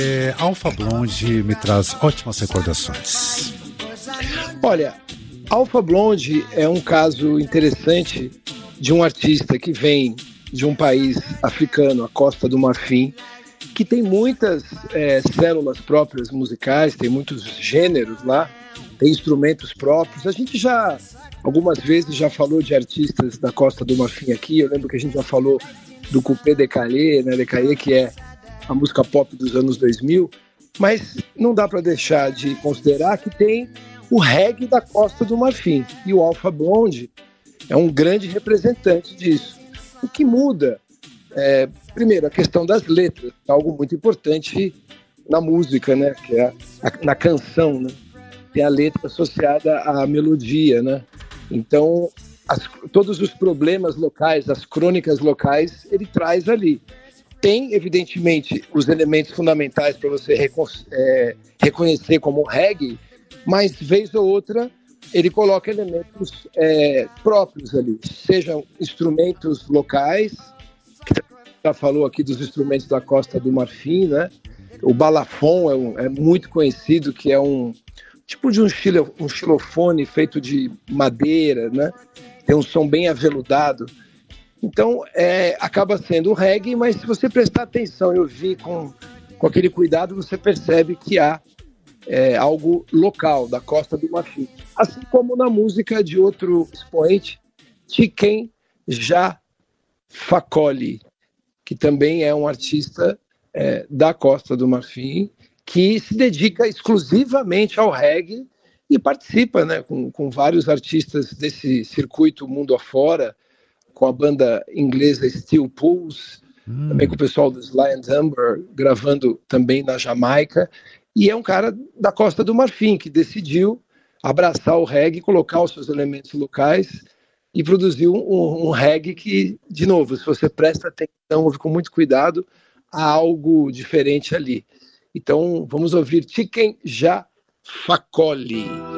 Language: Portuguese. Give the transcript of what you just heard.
Alpha Blondy me traz ótimas recordações. Olha, Alpha Blondy é um caso interessante de um artista que vem de um país africano, a Costa do Marfim, que tem muitas células próprias musicais, tem muitos gêneros lá, tem instrumentos próprios. A gente já, algumas vezes, já falou de artistas da Costa do Marfim aqui. Eu lembro que a gente já falou do Coupé Décalé, né, Décalé, que é a música pop dos anos 2000, mas não dá para deixar de considerar que tem o reggae da Costa do Marfim, e o Alpha Blondy é um grande representante disso. O que muda primeiro, a questão das letras, algo muito importante na música, né? Que é na canção, né? Tem a letra associada à melodia, né? Então, todos os problemas locais, as crônicas locais, ele traz ali. Tem, evidentemente, os elementos fundamentais para você reconhecer como reggae, mas, vez ou outra, ele coloca elementos próprios ali, sejam instrumentos locais, que já falou aqui dos instrumentos da Costa do Marfim, né? O balafon é muito conhecido, que é um tipo de um xilofone feito de madeira, né? Tem um som bem aveludado. Então, acaba sendo reggae, mas se você prestar atenção e ouvir com aquele cuidado, você percebe que há algo local, da Costa do Marfim. Assim como na música de outro expoente, Tiken Jah Fakoly, que também é um artista da Costa do Marfim, que se dedica exclusivamente ao reggae e participa, né, com vários artistas desse circuito mundo afora, com a banda inglesa Steel Pulse, também com o pessoal dos Lions Amber, gravando também na Jamaica, e é um cara da Costa do Marfim que decidiu abraçar o reggae, colocar os seus elementos locais e produziu um reggae que, de novo, se você presta atenção, ouve com muito cuidado, há algo diferente ali. Então, vamos ouvir Tiken Jah Fakoly.